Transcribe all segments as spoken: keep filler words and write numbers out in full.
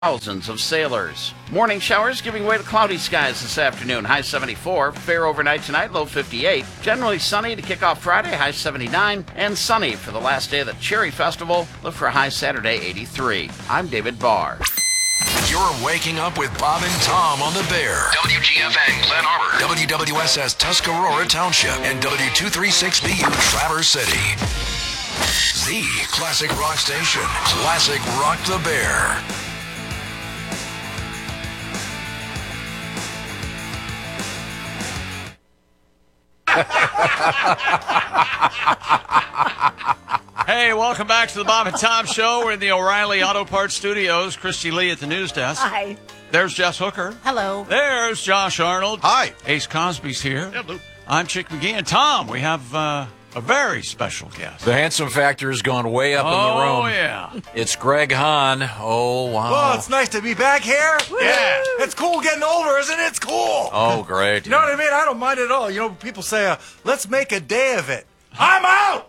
Thousands of sailors. Morning showers giving way to cloudy skies this afternoon. High seventy-four. Fair overnight tonight, low fifty-eight. Generally sunny to kick off Friday, high seventy-nine. And sunny for the last day of the Cherry Festival. Look for a high Saturday, eighty-three. I'm David Barr. You're waking up with Bob and Tom on the Bear. W G F N Glen Arbor. W W S S Tuscarora Township. And W two thirty-six B U Traverse City. The classic rock station. Classic Rock the Bear. Hey, welcome back to the Bob and Tom Show. We're in the O'Reilly Auto Parts Studios. Christy Lee at the news desk. Hi. There's Jess Hooker. Hello. There's Josh Arnold. Hi. Ace Cosby's here. Hello. I'm Chick McGee. And Tom, we have uh, a very special guest. The handsome factor has gone way up oh, in the room. Oh, yeah. It's Greg Hahn. Oh, wow. Well, it's nice to be back here. Yeah. It's cool getting older, isn't it? It's cool. Oh, great. You know what I mean? I don't mind it at all. You know, people say, uh, let's make a day of it. I'm out!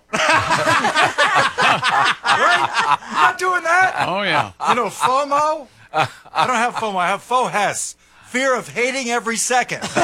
Right? I'm not doing that. Oh, yeah. You know, FOMO? I don't have FOMO. I have FOHES. Fear of hating every second. I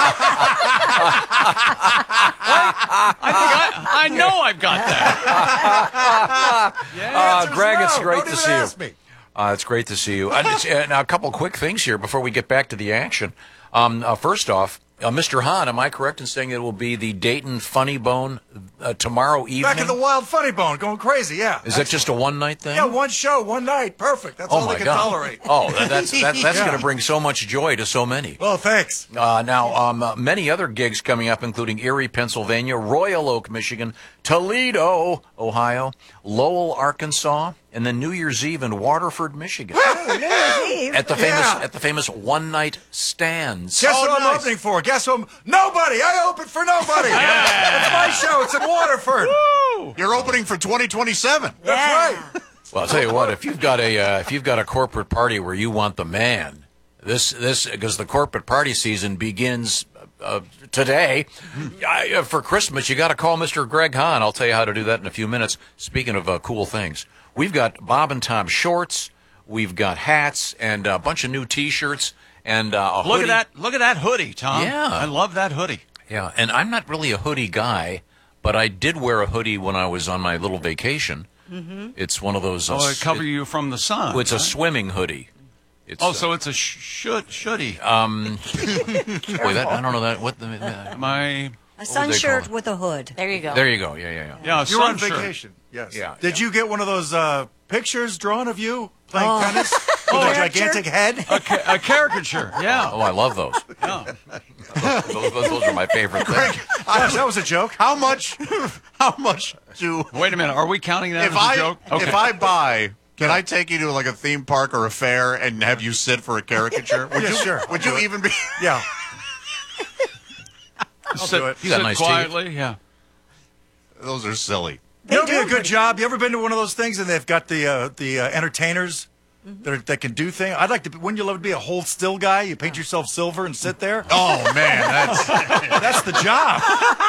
think I, I know I've got that. Yeah, Uh, answer's Greg, no. it's great Don't to even see you. ask me. Uh, it's great to see you. And it's, uh, now, a couple quick things here before we get back to the action. Um, uh, first off, uh, Mister Hahn, am I correct in saying it will be the Dayton Funny Bone uh, tomorrow evening? Back at the Wild Funny Bone, going crazy, yeah. Is that just a one-night thing? Yeah, one show, one night. Perfect. That's oh, all my they can God. tolerate. Oh, that, that's, that, that's Yeah. going to bring so much joy to so many. Well, thanks. Uh, now, um, uh, many other gigs coming up, including Erie, Pennsylvania, Royal Oak, Michigan, Toledo, Ohio, Lowell, Arkansas, and then New Year's Eve in Waterford, Michigan. At the famous Yeah. at the famous one night stands. Guess Oh, who I'm nice. opening for? Guess who I'm... Nobody! I open for nobody! It's my show. It's in Waterford. You're opening for twenty twenty-seven. That's right. Well, I'll tell you what, if you've got a uh, if you've got a corporate party where you want the man, this this because the corporate party season begins uh, today. I, uh, for Christmas, you got to call Mister Greg Hahn. I'll tell you how to do that in a few minutes. Speaking of uh, cool things, we've got Bob and Tom shorts. We've got hats and a bunch of new T-shirts and uh, a Look hoodie. at that. Look at that hoodie, Tom. Yeah. I love that hoodie. Yeah, and I'm not really a hoodie guy, but I did wear a hoodie when I was on my little vacation. Mm-hmm. It's one of those. Uh, Oh, it cover you from the sun. It's a right? swimming hoodie. It's, Oh, so it's a sh- should shouldy. um, boy, that, I don't know that. What the? Uh, My A sun they shirt call it? with a hood. There you go. there you go. Yeah, yeah, yeah. yeah, You were on sun shirt. vacation. Yes. Yeah. Did you get one of those uh, pictures drawn of you playing Oh. tennis with a gigantic head? A, ca- a caricature. Yeah. Oh, I love those. yeah. those, those, those are my favorite things. Gosh, that was a joke. How much? How much do? Wait a minute. Are we counting that If as a I joke? Okay. if I buy, can I take you to like a theme park or a fair and have you sit for a caricature? Would Yeah, you, sure. Would I'll you do it. even be? Yeah. sit, do it. You got sit nice teeth. quietly. Yeah. Those are silly. You know, it'd be do a good job. You ever been to one of those things and they've got the uh, the uh, entertainers that, are, that can do things? I'd like to. Wouldn't you love to be a hold still guy? You paint yourself silver and sit there. Oh man, that's That's the job.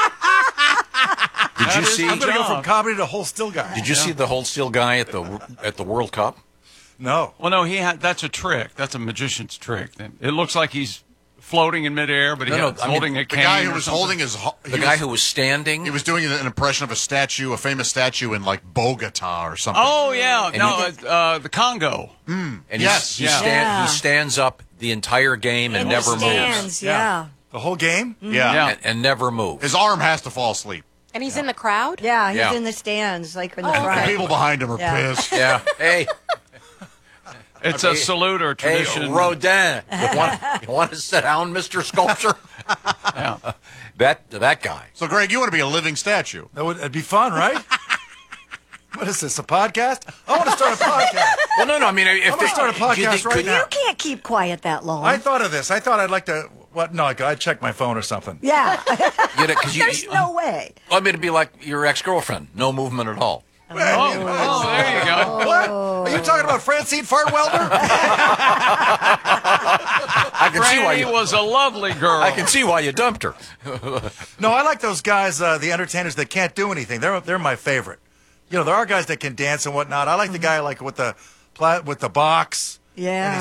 Did you is see? I'm gonna go job. from comedy to hold still guy. Did you see the hold still guy at the at the World Cup? No. Well, no, he had. That's a trick. That's a magician's trick. It looks like he's floating in midair, but he No, no, has I mean, holding a the cane. guy who or was something. holding his. ho- The he guy was, who was standing. he was doing an impression of a statue, a famous statue in like Bogota or something. Oh yeah, And no, he- uh, uh, the Congo. and he's- yes, he, yeah. stand, Yeah. he stands up the entire game and In never the moves. stands, yeah. The whole game? yeah. Yeah. And, and never moves. His arm has to fall asleep. And he's in the crowd? Yeah, he's Yeah. in the stands, like in the Oh, okay. The front. people behind him are Yeah. pissed. Yeah. Hey, It's a salute or hey, tradition. Rodin. You want, you want to sit down, Mister Sculpture? Yeah. That that guy. So, Greg, you want to be a living statue? That would it'd be fun, right? What is this? A podcast? I want to start a podcast. Well, no, no. I mean, if I'm gonna they- start a do you podcast think- right could- now. You can't keep quiet that long. I thought of this. I thought I'd like to. What? No, I'd check my phone or something. yeah. You know, 'cause you- There's no way. I mean, it'd be like your ex-girlfriend. No movement at all. Oh, oh, there you go. What? Are you talking about Francine Fartwelder? I can see why Franny you. was a lovely girl. I can see why you dumped her. No, I like those guys, uh, the entertainers that can't do anything. They're they're my favorite. You know, there are guys that can dance and whatnot. I like the guy like with the pla- with the box. Yeah.